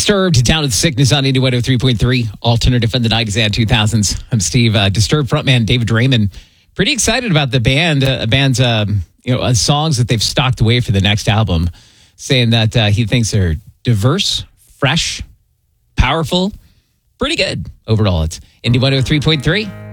Disturbed, Down with Sickness on Indie 103.3, alternative in the 90s and 2000s. I'm Steve. Disturbed frontman David Raymond. Pretty excited about the band's songs that they've stocked away for the next album, saying that he thinks they're diverse, fresh, powerful, pretty good overall. It's Indie 103.3.